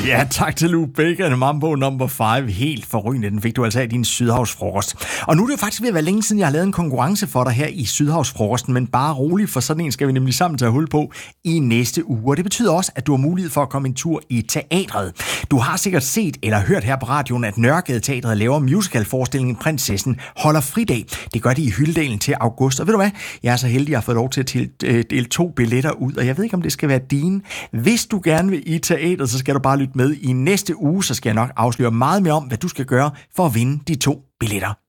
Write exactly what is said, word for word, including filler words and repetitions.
Ja, tak til Lou Bega, Mambo number five. Helt forrygende, den fik du altså af din Sydhavsfrokost. Og nu er det jo faktisk ved at være længe siden, jeg har lavet en konkurrence for dig her i Sydhavsfrokosten, men bare rolig, for sådan en skal vi nemlig sammen tage hul på i næste uge. Og det betyder også, at du har mulighed for at komme en tur i teatret. Du har sikkert set eller hørt her på radioen, at Nørregade Teatret laver musicalforestillingen Prinsessen holder fridag. Det gør de i Hyldedalen til august. Og ved du hvad? Jeg er så heldig, at jeg har fået lov til at dele to billetter ud, og jeg ved ikke, om det skal være dine. Hvis du gerne vil i teatret, så skal du bare lytte med i næste uge, så skal jeg nok afsløre meget mere om, hvad du skal gøre for at vinde de to billetter.